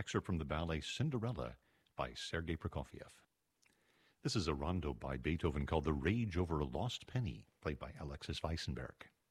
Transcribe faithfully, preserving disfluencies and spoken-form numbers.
excerpt from the ballet Cinderella by Sergei Prokofiev. This is a rondo by Beethoven called The Rage Over a Lost Penny, played by Alexis Weissenberg.